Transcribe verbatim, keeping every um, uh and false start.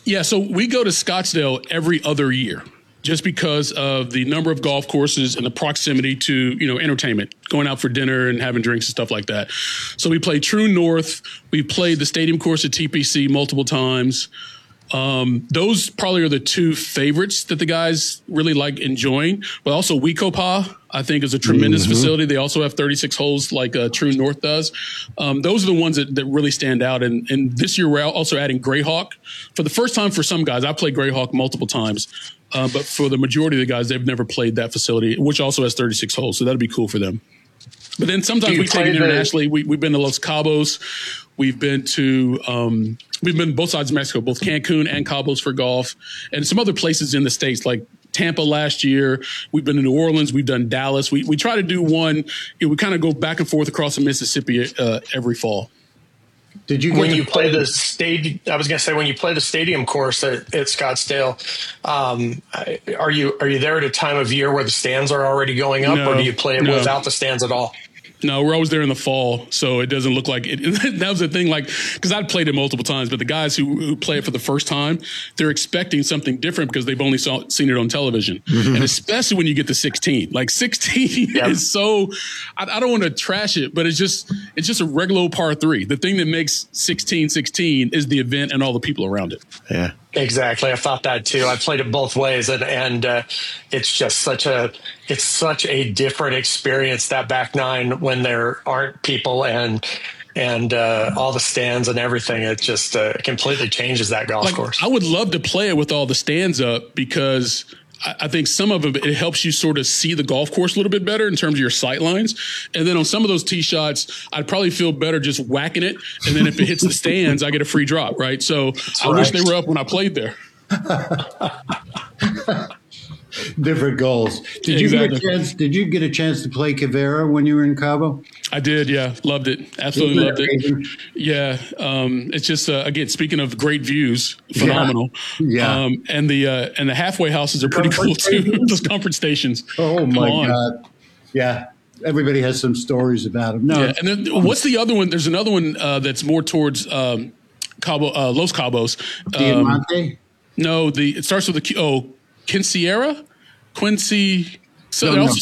Yeah, so we go to Scottsdale every other year just because of the number of golf courses and the proximity to, you know, entertainment, going out for dinner and having drinks and stuff like that. So we play True North. We played the stadium course at T P C multiple times. Um, those probably are the two favorites that the guys really like enjoying, but also Wekopa, I think, is a tremendous mm-hmm. facility. They also have thirty-six holes like uh, True North does. Um, those are the ones that, that really stand out. And, and this year we're also adding Greyhawk for the first time for some guys. I played Greyhawk multiple times, uh, but for the majority of the guys, they've never played that facility, which also has thirty-six holes. So that'd be cool for them. But then sometimes we take it internationally. We, we've been to Los Cabos. We've been to um, we've been both sides of Mexico, both Cancun and Cabos for golf, and some other places in the States like Tampa last year. We've been to New Orleans. We've done Dallas. We we try to do one. You know, we kind of go back and forth across the Mississippi uh, every fall. Did you when you play the stadium? I was going to say when you play the stadium course at, at Scottsdale, um, are you are you there at a time of year where the stands are already going up, no, or do you play it no. without the stands at all? No, we're always there in the fall, so it doesn't look like it. That was the thing, like, because I'd played it multiple times, but the guys who, who play it for the first time, they're expecting something different because they've only saw, seen it on television. Mm-hmm. And especially when you get to sixteen. Like, sixteen yep. is so, I, I don't want to trash it, but it's just it's just a regular old par three. The thing that makes sixteen sixteen is the event and all the people around it. Yeah. Exactly. I thought that too. I played it both ways, and and uh, it's just such a it's such a different experience, that back nine, when there aren't people and and uh, all the stands and everything. It just uh, completely changes that golf like, course. I would love to play it with all the stands up because I, I think some of it, it helps you sort of see the golf course a little bit better in terms of your sight lines. And then on some of those tee shots, I'd probably feel better just whacking it. And then if it hits the stands, I get a free drop, right? So That's I right. wish they were up when I played there. Different goals. Did you exactly. get a chance? Did you get a chance to play Quivira when you were in Cabo? I did. Yeah, loved it. Absolutely loved it. Yeah, um, it's just uh, again, speaking of great views, phenomenal. Yeah, yeah. Um, and the uh, and the halfway houses are pretty cool too. Those comfort stations. Oh my God! Yeah, everybody has some stories about them. No, yeah. And then what's the other one? There's another one uh, that's more towards um, Cabo, uh, Los Cabos. Um, Diamante? No, the it starts with a Q. Oh, Quinciera, Quincy. So no, it no. also